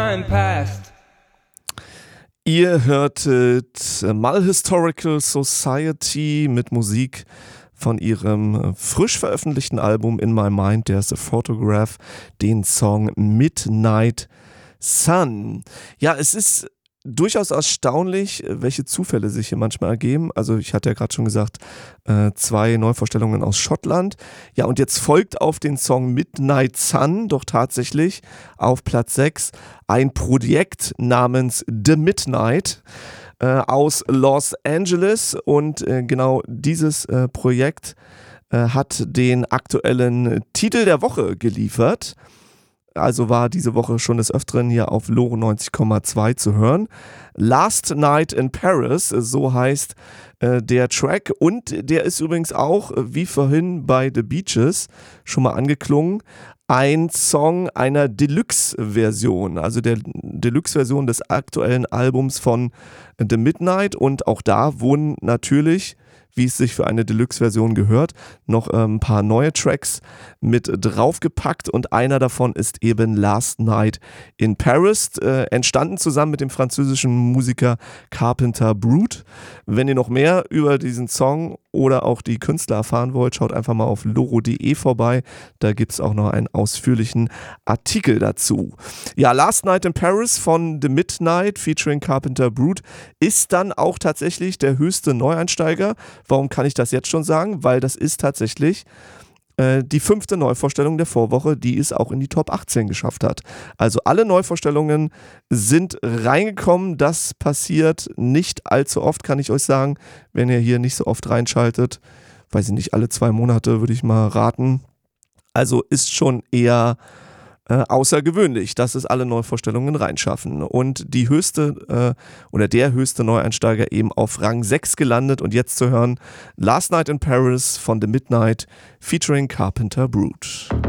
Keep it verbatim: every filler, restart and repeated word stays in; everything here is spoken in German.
time passed. Ihr hörtet Mal Historical Society mit Musik von ihrem frisch veröffentlichten Album In My Mind, There's a Photograph, den Song Midnight Sun. Ja, es ist durchaus erstaunlich, welche Zufälle sich hier manchmal ergeben. Also ich hatte ja gerade schon gesagt, äh, zwei Neuvorstellungen aus Schottland. Ja, und jetzt folgt auf den Song Midnight Sun doch tatsächlich auf Platz sechs ein Projekt namens The Midnight äh, aus Los Angeles. Und äh, genau dieses äh, Projekt äh, hat den aktuellen Titel der Woche geliefert. Also war diese Woche schon des Öfteren hier auf Lore neunzig Komma zwei zu hören. Last Night in Paris, so heißt äh, der Track. Und der ist übrigens auch, wie vorhin bei The Beaches, schon mal angeklungen, ein Song einer Deluxe-Version. Also der Deluxe-Version des aktuellen Albums von The Midnight. Und auch da wurden natürlich, wie es sich für eine Deluxe-Version gehört, noch äh, ein paar neue Tracks mit draufgepackt und einer davon ist eben Last Night in Paris, äh, entstanden zusammen mit dem französischen Musiker Carpenter Brut. Wenn ihr noch mehr über diesen Song oder auch die Künstler erfahren wollt, schaut einfach mal auf loro punkt de vorbei, da gibt es auch noch einen ausführlichen Artikel dazu. Ja, Last Night in Paris von The Midnight featuring Carpenter Brut ist dann auch tatsächlich der höchste Neueinsteiger. Warum kann ich das jetzt schon sagen? Weil das ist tatsächlich äh, die fünfte Neuvorstellung der Vorwoche, die es auch in die Top achtzehn geschafft hat. Also alle Neuvorstellungen sind reingekommen. Das passiert nicht allzu oft, kann ich euch sagen, wenn ihr hier nicht so oft reinschaltet. Weiß ich nicht, alle zwei Monate würde ich mal raten. Also ist schon eher Äh, außergewöhnlich, dass es alle Neuvorstellungen reinschaffen. Und die höchste äh, oder der höchste Neueinsteiger eben auf Rang sechs gelandet und jetzt zu hören Last Night in Paris von The Midnight featuring Carpenter Brut.